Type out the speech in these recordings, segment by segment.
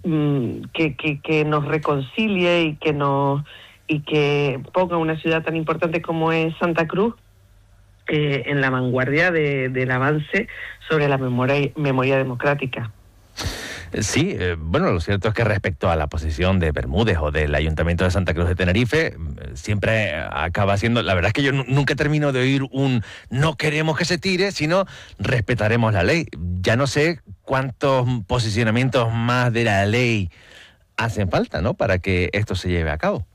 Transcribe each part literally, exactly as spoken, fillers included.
mmm, que, que, que nos reconcilie y que nos y que ponga una ciudad tan importante como es Santa Cruz eh, en la vanguardia de, del avance sobre la memoria, memoria democrática. Sí, eh, bueno, lo cierto es que respecto a la posición de Bermúdez o del Ayuntamiento de Santa Cruz de Tenerife, siempre acaba siendo, la verdad es que yo nunca termino de oír un no queremos que se tire, sino respetaremos la ley. Ya no sé cuántos posicionamientos más de la ley hacen falta, ¿no?, para que esto se lleve a cabo.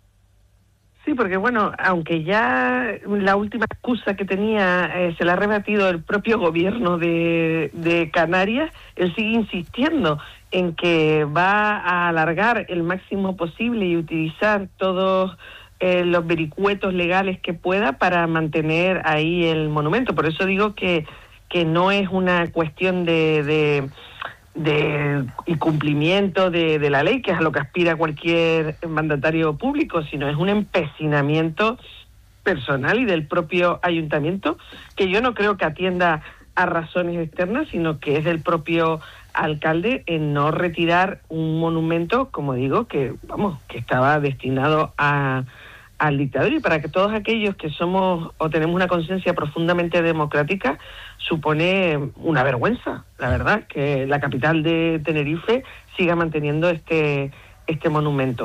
Sí, porque bueno, aunque ya la última excusa que tenía eh, se la ha rebatido el propio gobierno de, de Canarias, él sigue insistiendo en que va a alargar el máximo posible y utilizar todos eh, los vericuetos legales que pueda para mantener ahí el monumento. Por eso digo que, que no es una cuestión de... de de incumplimiento de, de la ley, que es a lo que aspira cualquier mandatario público, sino es un empecinamiento personal y del propio ayuntamiento, que yo no creo que atienda a razones externas, sino que es del propio alcalde en no retirar un monumento, como digo, que vamos, que estaba destinado a al dictador, y para que todos aquellos que somos o tenemos una conciencia profundamente democrática, supone una vergüenza, la verdad, que la capital de Tenerife siga manteniendo este, este monumento.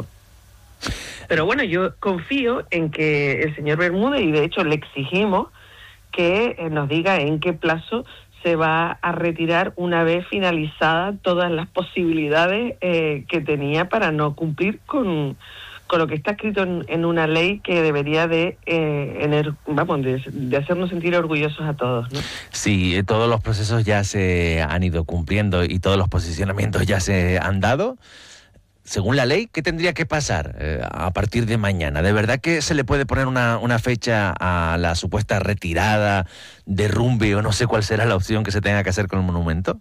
Pero bueno, yo confío en que el señor Bermúdez, y de hecho le exigimos que nos diga en qué plazo se va a retirar una vez finalizadas todas las posibilidades eh, que tenía para no cumplir con con lo que está escrito en, en una ley que debería de, eh, ener, vamos, de, de hacernos sentir orgullosos a todos, ¿no? Sí, todos los procesos ya se han ido cumpliendo y todos los posicionamientos ya se han dado. Según la ley, ¿qué tendría que pasar eh, a partir de mañana? ¿De verdad que se le puede poner una, una fecha a la supuesta retirada, derrumbe o no sé cuál será la opción que se tenga que hacer con el monumento?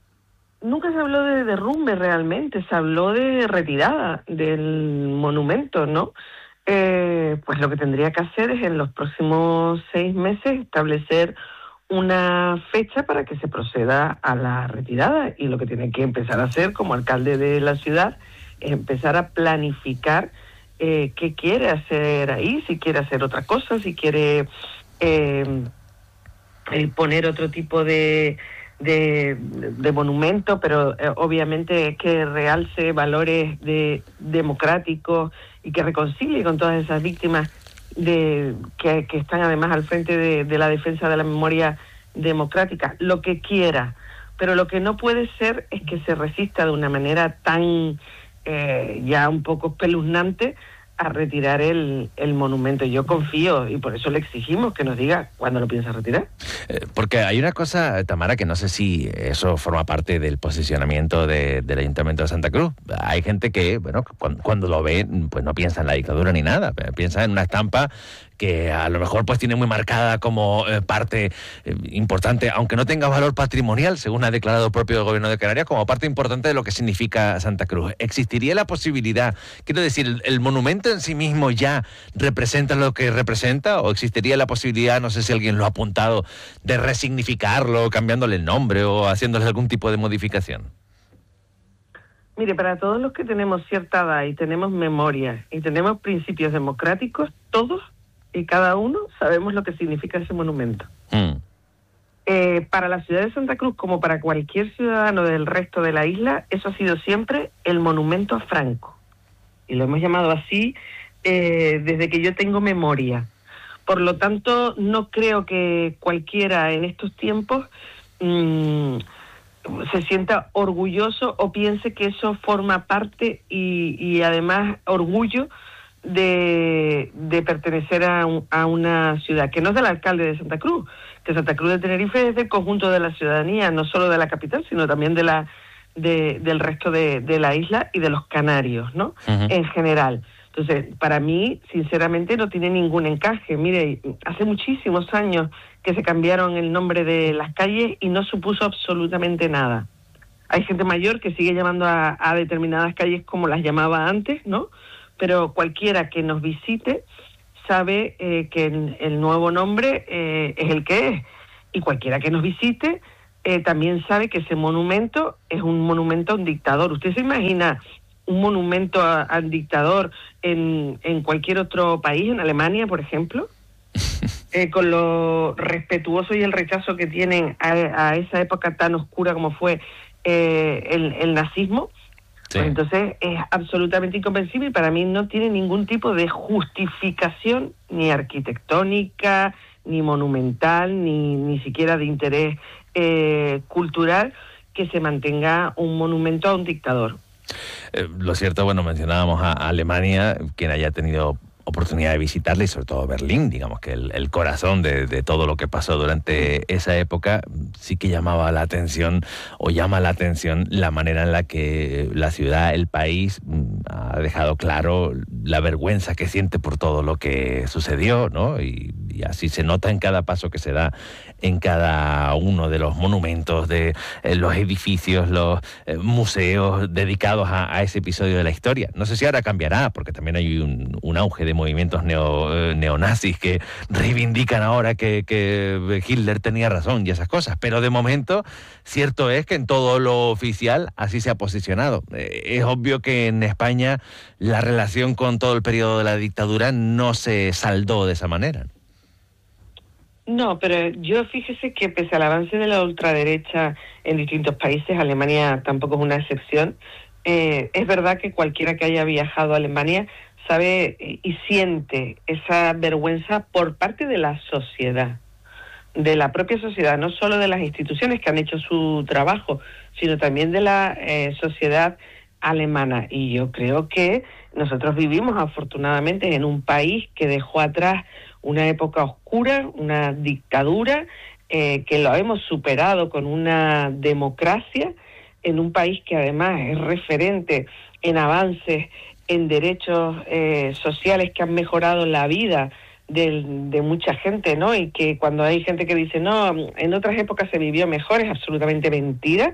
Nunca se habló de derrumbe realmente, se habló de retirada del monumento, ¿no? Eh, pues lo que tendría que hacer es en los próximos seis meses establecer una fecha para que se proceda a la retirada, y lo que tiene que empezar a hacer como alcalde de la ciudad es empezar a planificar eh, qué quiere hacer ahí, si quiere hacer otra cosa, si quiere eh, eh, poner otro tipo de... De, de monumento, pero eh, obviamente que realce valores de democráticos y que reconcilie con todas esas víctimas de que, que están además al frente de, de la defensa de la memoria democrática, lo que quiera, pero lo que no puede ser es que se resista de una manera tan eh, ya un poco espeluznante a retirar el, el monumento. Yo confío y por eso le exigimos que nos diga cuándo lo piensa retirar. Eh, porque hay una cosa, Tamara, que no sé si eso forma parte del posicionamiento de, del Ayuntamiento de Santa Cruz. Hay gente que, bueno, cuando, cuando lo ve, pues no piensa en la dictadura ni nada, piensa en una estampa que a lo mejor pues tiene muy marcada como eh, parte eh, importante, aunque no tenga valor patrimonial, según ha declarado el propio gobierno de Canarias, como parte importante de lo que significa Santa Cruz. ¿Existiría la posibilidad, quiero decir, el, el monumento en sí mismo ya representa lo que representa, o existiría la posibilidad, no sé si alguien lo ha apuntado, de resignificarlo, cambiándole el nombre o haciéndole algún tipo de modificación? Mire, para todos los que tenemos cierta edad y tenemos memoria y tenemos principios democráticos, todos y cada uno sabemos lo que significa ese monumento. Mm. Eh, para la ciudad de Santa Cruz, como para cualquier ciudadano del resto de la isla, eso ha sido siempre el monumento a Franco. Y lo hemos llamado así eh, desde que yo tengo memoria. Por lo tanto, no creo que cualquiera en estos tiempos mmm, se sienta orgulloso o piense que eso forma parte y, y además orgullo de, de pertenecer a, un, a una ciudad que no es del alcalde de Santa Cruz, que Santa Cruz de Tenerife es del conjunto de la ciudadanía, no solo de la capital, sino también de la de, del resto de, de la isla y de los canarios, ¿no? Uh-huh. En general. Entonces, para mí, sinceramente, no tiene ningún encaje. Mire, hace muchísimos años que se cambiaron el nombre de las calles y no supuso absolutamente nada. Hay gente mayor que sigue llamando a, a determinadas calles como las llamaba antes, ¿no? Pero cualquiera que nos visite sabe eh, que el, el nuevo nombre eh, es el que es. Y cualquiera que nos visite eh, también sabe que ese monumento es un monumento a un dictador. ¿Usted se imagina un monumento a, al dictador en, en cualquier otro país, en Alemania, por ejemplo? Eh, con lo respetuoso y el rechazo que tienen a, a esa época tan oscura como fue eh, el, el nazismo. Sí. Pues entonces es absolutamente incomprensible y para mí no tiene ningún tipo de justificación ni arquitectónica, ni monumental, ni, ni siquiera de interés eh, cultural que se mantenga un monumento a un dictador. Eh, lo cierto, bueno, mencionábamos a, a Alemania, quien haya tenido oportunidad de visitarla y sobre todo Berlín, digamos que el, el corazón de, de todo lo que pasó durante esa época, sí que llamaba la atención o llama la atención la manera en la que la ciudad, el país ha dejado claro la vergüenza que siente por todo lo que sucedió, ¿no? Y, y así se nota en cada paso que se da en cada uno de los monumentos, de eh, los edificios, los eh, museos dedicados a, a ese episodio de la historia. No sé si ahora cambiará, porque también hay un, un auge de movimientos neo, eh, neonazis que reivindican ahora que, que Hitler tenía razón y esas cosas, pero de momento cierto es que en todo lo oficial así se ha posicionado. Eh, es obvio que en España la relación con todo el periodo de la dictadura no se saldó de esa manera. No, pero yo fíjese que pese al avance de la ultraderecha en distintos países, Alemania tampoco es una excepción, eh, es verdad que cualquiera que haya viajado a Alemania sabe y siente esa vergüenza por parte de la sociedad, de la propia sociedad, no solo de las instituciones que han hecho su trabajo, sino también de la eh, sociedad alemana. Y yo creo que nosotros vivimos afortunadamente en un país que dejó atrás una época oscura, una dictadura, eh, que lo hemos superado con una democracia, en un país que además es referente en avances en derechos eh, sociales que han mejorado la vida de, de mucha gente, ¿no? Y que cuando hay gente que dice, no, en otras épocas se vivió mejor, es absolutamente mentira.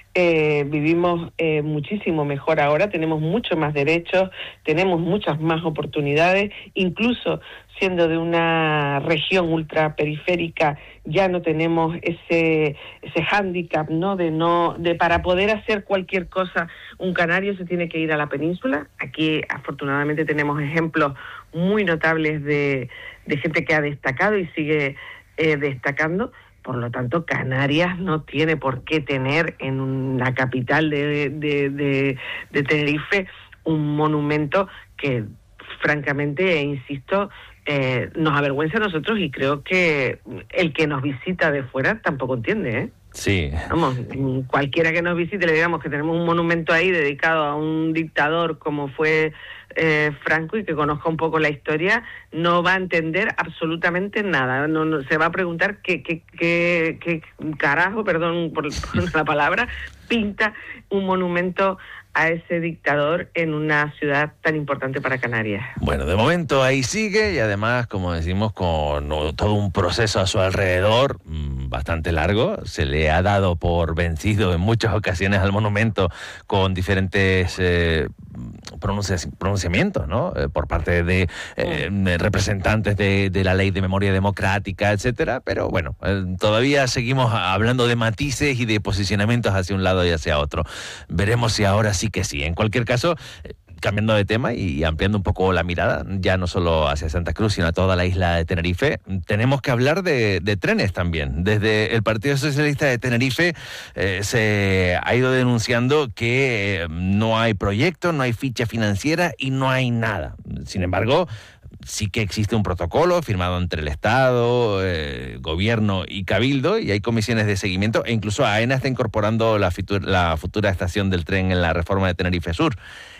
Eh, vivimos eh, muchísimo mejor ahora, tenemos mucho más derechos, tenemos muchas más oportunidades, incluso siendo de una región ultraperiférica ya no tenemos ese ese hándicap, ¿no? De no de para poder hacer cualquier cosa un canario se tiene que ir a la península. Aquí afortunadamente tenemos ejemplos muy notables de, de gente que ha destacado y sigue eh, destacando. Por lo tanto, Canarias no tiene por qué tener en la capital de, de, de, de Tenerife un monumento que, francamente, insisto, eh, nos avergüenza a nosotros y creo que el que nos visita de fuera tampoco entiende, ¿eh? Sí. Vamos, cualquiera que nos visite le digamos que tenemos un monumento ahí dedicado a un dictador como fue eh, Franco y que conozca un poco la historia, no va a entender absolutamente nada. No, no, se va a preguntar qué, qué, qué, qué carajo, perdón por, por la palabra, pinta un monumento a ese dictador en una ciudad tan importante para Canarias. Bueno, de momento ahí sigue y además, como decimos, con todo un proceso a su alrededor bastante largo. Se le ha dado por vencido en muchas ocasiones al monumento con diferentes eh, pronunciamientos, ¿no? Eh, por parte de eh, representantes de, de la Ley de Memoria Democrática, etcétera. Pero bueno, eh, todavía seguimos hablando de matices y de posicionamientos hacia un lado y hacia otro. Veremos si ahora sí que sí. En cualquier caso, eh, cambiando de tema y ampliando un poco la mirada, ya no solo hacia Santa Cruz, sino a toda la isla de Tenerife, tenemos que hablar de, de trenes también. Desde el Partido Socialista de Tenerife eh, se ha ido denunciando que eh, no hay proyecto, no hay ficha financiera y no hay nada. Sin embargo, sí que existe un protocolo firmado entre el Estado, eh, Gobierno y Cabildo, y hay comisiones de seguimiento, e incluso AENA está incorporando la, fitur, la futura estación del tren en la reforma de Tenerife Sur.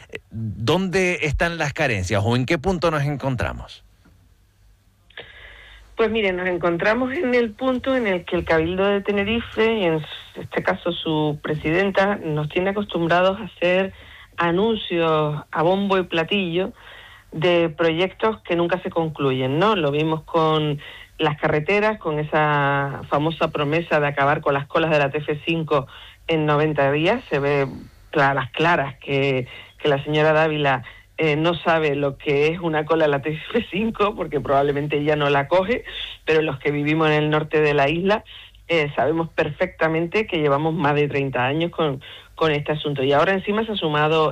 ¿Dónde están las carencias o en qué punto nos encontramos? Pues mire, nos encontramos en el punto en el que el Cabildo de Tenerife, y en este caso su presidenta, nos tiene acostumbrados a hacer anuncios a bombo y platillo de proyectos que nunca se concluyen, ¿no? Lo vimos con las carreteras, con esa famosa promesa de acabar con las colas de la T F cinco en noventa días. Se ve a las claras que, que la señora Dávila eh, no sabe lo que es una cola de la T F cinco, porque probablemente ella no la coge, pero los que vivimos en el norte de la isla eh, sabemos perfectamente que llevamos más de treinta años con, con este asunto. Y ahora encima se ha sumado